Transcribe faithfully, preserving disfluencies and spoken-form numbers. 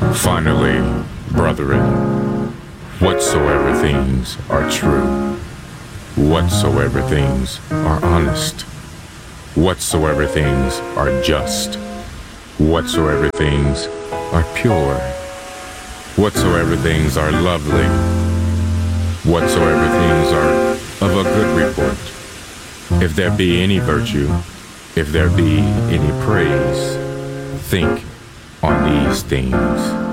Finally, brethren, whatsoever things are true, whatsoever things are honest, whatsoever things are just, whatsoever things are pure, whatsoever things are lovely, whatsoever things are of a good report, if there be any virtue, if there be any praise, think on these things.